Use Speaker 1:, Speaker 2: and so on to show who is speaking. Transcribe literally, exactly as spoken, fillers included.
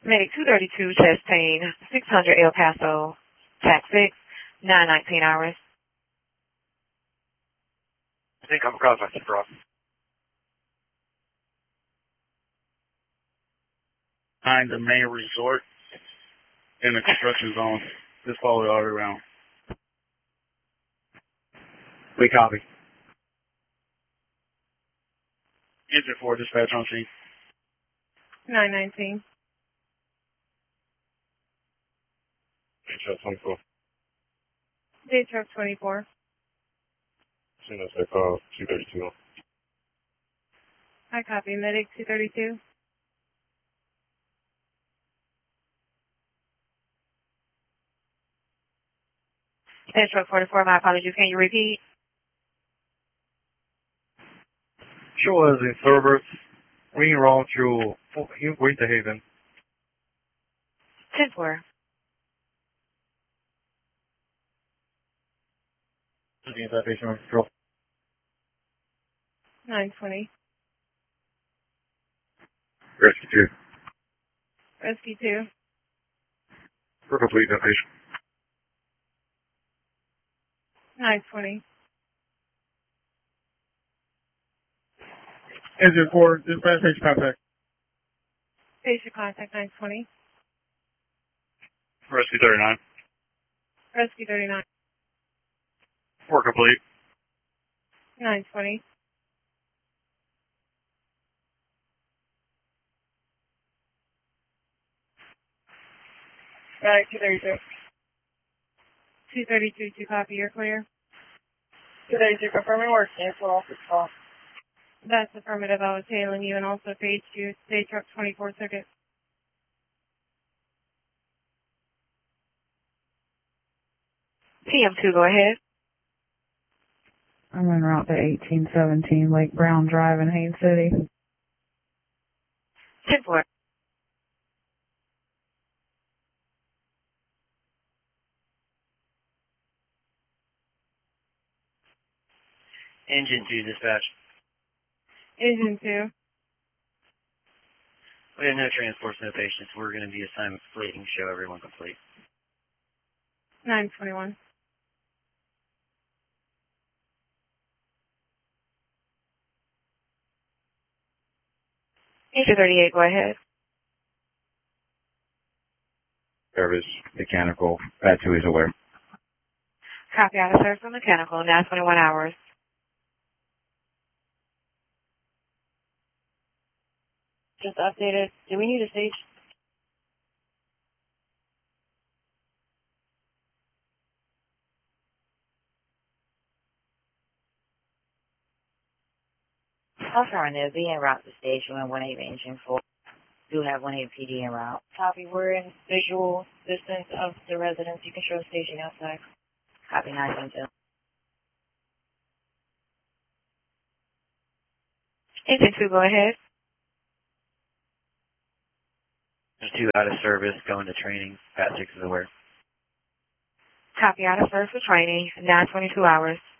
Speaker 1: Medic two thirty-two, chest pain, six hundred El Paso, tax six, nine nineteen hours.
Speaker 2: I think I'm contacted, bro.
Speaker 3: Behind the main resort in the construction zone. Just follow it all the way around.
Speaker 2: We copy.
Speaker 3: Engine four, dispatch on scene.
Speaker 1: nine nineteen.
Speaker 4: Shot twenty-four.
Speaker 1: J truck twenty-four.
Speaker 4: Seen us at call two thirty-two.
Speaker 1: I copy. Medic two thirty-two. J truck forty-four, my apologies. Can you repeat?
Speaker 2: Show us in servers. Ring around to Winter Haven.
Speaker 1: ten four.
Speaker 2: Control.
Speaker 1: nine twenty.
Speaker 2: Rescue two.
Speaker 1: Rescue two.
Speaker 2: For complete notation.
Speaker 1: nine twenty.
Speaker 3: Engine four, dispatch patient contact.
Speaker 1: Patient contact nine twenty.
Speaker 3: Rescue thirty-nine.
Speaker 1: Rescue thirty-nine.
Speaker 3: Four complete.
Speaker 1: nine twenty.
Speaker 5: Medic two thirty-two.
Speaker 1: two thirty-two, to copy, you're clear.
Speaker 5: two thirty-two, confirming work. Cancel off this call.
Speaker 1: That's affirmative. I was hailing you and also page two, J truck twenty-four circuit. P M two, go ahead.
Speaker 6: I'm en route to eighteen seventeen Lake Brown Drive in Haines City.
Speaker 1: ten four.
Speaker 2: Engine two, dispatch.
Speaker 1: Engine two.
Speaker 2: We have no transports, no patients. We're going to be assigned fleeting. Show everyone complete.
Speaker 1: nine twenty-one. Engine thirty-eight, go ahead.
Speaker 4: Service, mechanical, Pat two is aware.
Speaker 1: Copy out of service for mechanical, now twenty-one hours.
Speaker 5: Just updated. Do we need a stage?
Speaker 7: Also on there, be en route to station one eight engine four. Do have one eight P D en route.
Speaker 5: Copy. We're in visual distance of the residence. You can show station outside.
Speaker 7: Copy nine one two.
Speaker 1: Engine two, go ahead.
Speaker 2: There's two out of service, going to training. Pat six is aware.
Speaker 1: Copy out of service for training, now twenty-two hours.